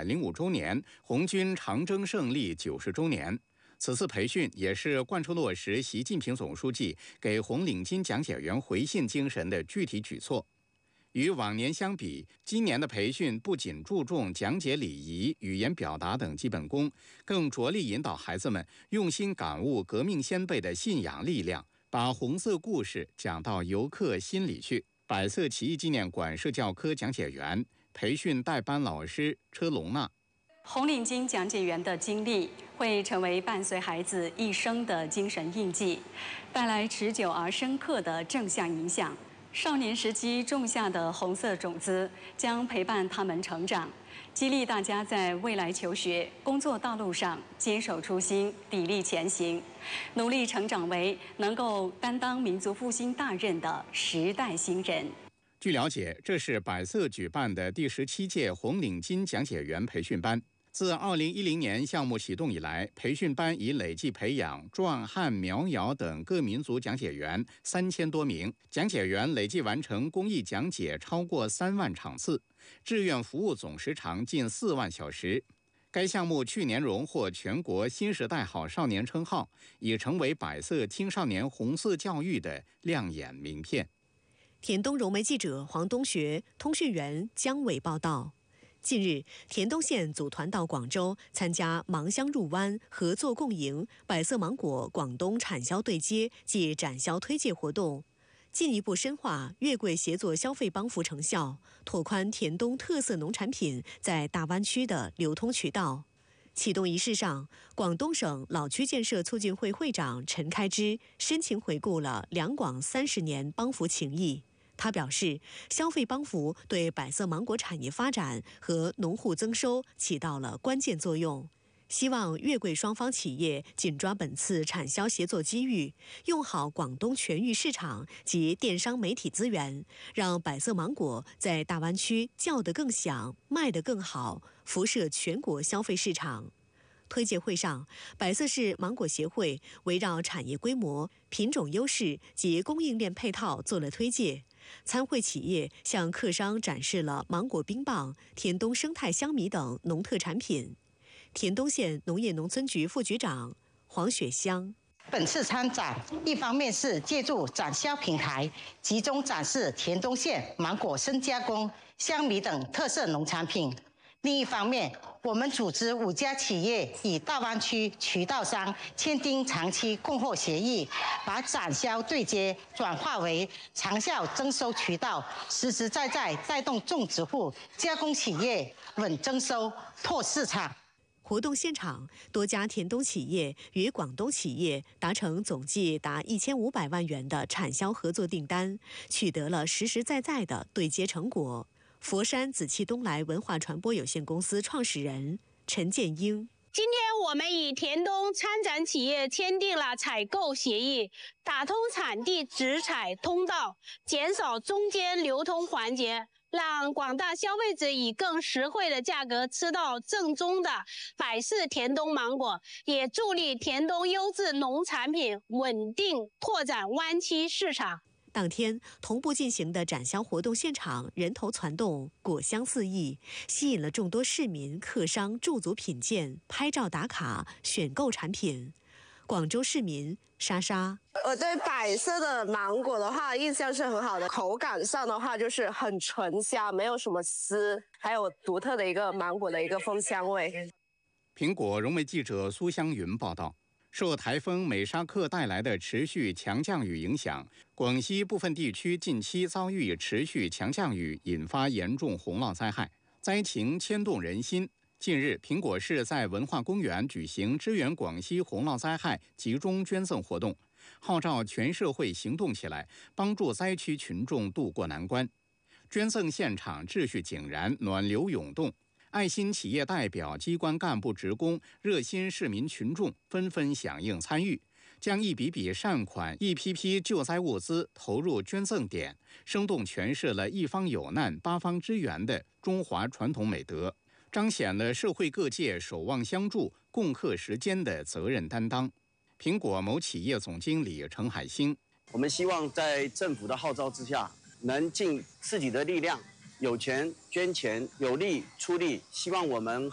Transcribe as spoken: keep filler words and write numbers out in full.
百零五周年，红军长征胜利九十周年。此次培训也是贯彻落实习近平总书记给红领巾讲解员回信精神的具体举措。与往年相比，今年的培训不仅注重讲解礼仪、语言表达等基本功，更着力引导孩子们用心感悟革命先辈的信仰力量，把红色故事讲到游客心里去。百色起义纪念馆社教科讲解员、培训代班老师车龙娜。 红领巾讲解员的经历会成为伴随孩子一生的精神印记，带来持久而深刻的正向影响。少年时期种下的红色种子将陪伴他们成长，激励大家在未来求学、工作道路上坚守初心，砥砺前行，努力成长为能够担当民族复兴大任的时代新人。 据了解，这是百色举办的第十七届红领巾讲解员培训班。自二零一零年项目启动以来，培训班已累计培养壮汉、苗瑶等各民族讲解员三千多名，讲解员累计完成公益讲解超过三万场次，志愿服务总时长近四万小时。该项目去年荣获全国新时代好少年称号，已成为百色青少年红色教育的亮眼名片。 田东融媒记者黄东学、通讯员姜伟报道。近日，田东县组团到广州参加芒乡入湾合作共赢百色芒果广东产销对接暨展销推介活动，进一步深化粤桂协作消费帮扶成效，拓宽田东特色农产品在大湾区的流通渠道。启动仪式上，广东省老区建设促进会会长陈开支深情回顾了两广三十年帮扶情谊。他表示，消费帮扶对百色芒果产业发展和农户增收起到了关键作用，希望粤桂双方企业紧抓本次产销协作机遇，用好广东全域市场及电商媒体资源，让百色芒果在大湾区叫得更响，卖得更好，辐射全国消费市场。推介会上，百色市芒果协会围绕产业规模、品种优势及供应链配套做了推介。参会企业向客商展示了芒果冰棒、田东生态香米等农特产品。田东县农业农村局副局长黄雪香。 本次参展，一方面是借助展销平台，集中展示田东县芒果深加工、香米等特色农产品；另一方面，我们组织五家企业与大湾区渠道商签订长期供货协议，把展销对接转化为长效增收渠道，实实在在带动种植户、加工企业稳增收、拓市场。 活动现场，多家田东企业与广东企业达成总计达一千五百万元的产销合作订单，取得了实实在在的对接成果。佛山紫气东来文化传播有限公司创始人陈建英。 今天我们与田东参展企业签订了采购协议，打通产地直采通道，减少中间流通环节，让广大消费者以更实惠的价格吃到正宗的百事田东芒果，也助力田东优质农产品稳定拓展湾区市场。 当天同步进行的展销活动现场人头攒动，果香四溢，吸引了众多市民、客商驻足品鉴、拍照打卡、选购产品。广州市民莎莎， 我对百色的芒果的话印象是很好的，口感上的话就是很醇香，没有什么丝，还有独特的一个芒果的一个丰香味。 苹果融媒记者苏香云报道。受台风美沙克带来的持续强降雨影响，广西部分地区近期遭遇持续强降雨，引发严重洪涝灾害，灾情牵动人心。近日，苹果市在文化公园举行支援广西洪涝灾害集中捐赠活动，号召全社会行动起来，帮助灾区群众渡过难关。捐赠现场秩序井然，暖流涌动。爱心企业代表、机关干部职工、热心市民群众纷纷响应参与，将一笔笔善款、一批批救灾物资投入捐赠点，生动诠释了一方有难、八方支援的中华传统美德，彰显了社会各界守望相助、共克时艰的责任担当。苹果某企业总经理陈海星， 我们希望在政府的号召之下，能尽自己的力量。有钱捐钱，有力出力，希望我们